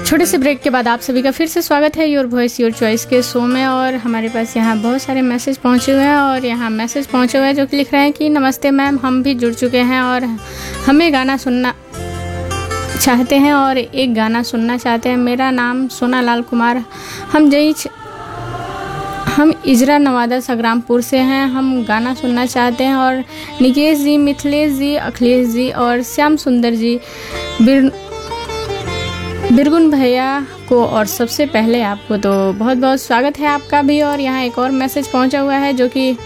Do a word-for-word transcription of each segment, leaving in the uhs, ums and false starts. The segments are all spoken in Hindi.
छोटे से ब्रेक के बाद आप सभी का फिर से स्वागत है योर वॉइस योर चॉइस के शो में। और हमारे पास यहाँ बहुत सारे मैसेज पहुँचे हुए हैं और यहाँ मैसेज पहुँचे हुए हैं जो कि लिख रहे हैं कि नमस्ते मैम, हम भी जुड़ चुके हैं और हमें गाना सुनना चाहते हैं और एक गाना सुनना चाहते हैं। मेरा नाम सोना लाल कुमार, हम जई हम इजरा नवादा संग्रामपुर से हैं। हम गाना सुनना चाहते हैं और निकेश जी, मिथिलेश जी, अखिलेश जी और श्याम सुंदर जी, बिर बिरगुन भैया को और सबसे पहले आपको तो बहुत बहुत स्वागत है आपका भी। और यहाँ एक और मैसेज पहुँचा हुआ है जो कि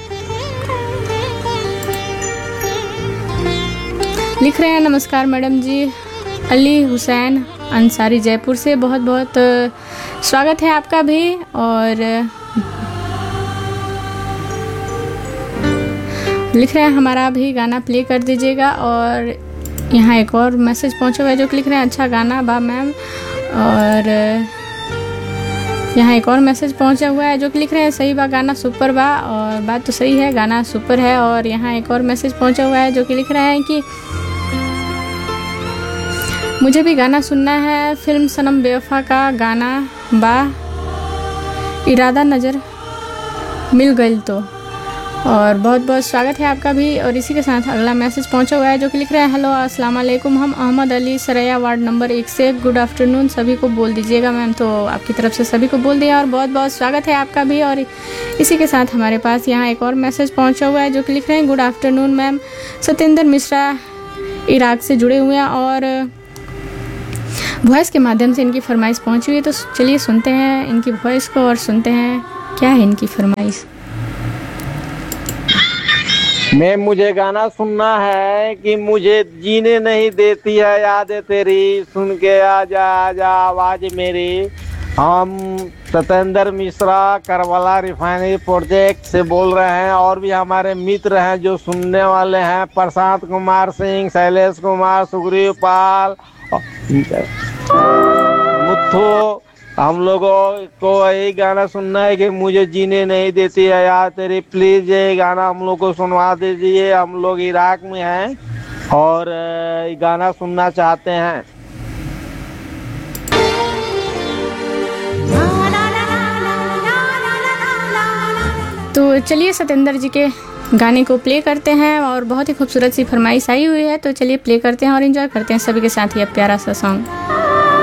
लिख रहे हैं, नमस्कार मैडम जी, अली हुसैन अंसारी जयपुर से, बहुत बहुत स्वागत है आपका भी। और लिख रहे हैं हमारा भी गाना प्ले कर दीजिएगा। और यहाँ एक और मैसेज पहुँचा हुआ है जो कि लिख रहे हैं, अच्छा गाना बा मैम। और यहाँ एक और मैसेज पहुँचा हुआ है जो कि लिख रहे हैं, सही बा, गाना सुपर बा। और बात तो सही है, गाना सुपर है। और यहाँ एक और मैसेज पहुँचा हुआ है जो कि लिख रहे हैं कि मुझे भी गाना सुनना है, फिल्म सनम बेवफा का गाना बा, इरादा नज़र मिल गई तो। और बहुत बहुत स्वागत है आपका भी। और इसी के साथ अगला मैसेज पहुंचा हुआ है जो कि लिख रहे हैं, हेलो अस्सलाम वालेकुम, हम अहमद अली सरैया वार्ड नंबर एक से, गुड आफ्टरनून, सभी को बोल दीजिएगा मैम। तो आपकी तरफ से सभी को बोल दिया और बहुत बहुत स्वागत है आपका भी। और इसी के साथ हमारे पास यहाँ एक और मैसेज पहुँचा हुआ है जो कि लिख रहे हैं, good afternoon ma'am, Satyendra Mishra Iraq से जुड़े हुए हैं और वॉइस के माध्यम से इनकी फरमाइश पहुँची हुई है। तो चलिए सुनते हैं इनकी वॉइस को और सुनते हैं क्या है इनकी फरमाइश। मैं मुझे गाना सुनना है कि मुझे जीने नहीं देती है याद तेरी, सुन के आजा आजा आवाज मेरी। हम Satyendra Mishra Karbala refinery project से बोल रहे हैं और भी हमारे मित्र हैं जो सुनने वाले हैं, प्रशांत कुमार सिंह, शैलेश कुमार, सुग्रीव पाल, मुथ्थू। हम लोगों को यही गाना सुनना है कि मुझे जीने नहीं देती है यार तेरी, प्लीज ये गाना हम लोग को सुनवा दीजिए। हम लोग इराक में हैं और ये गाना सुनना चाहते हैं। तो चलिए सत्येंद्र जी के गाने को प्ले करते हैं और बहुत ही खूबसूरत सी फरमाइश आई हुई है। तो चलिए प्ले करते हैं और एंजॉय करते हैं सभी के साथ ये प्यारा सा सॉन्ग।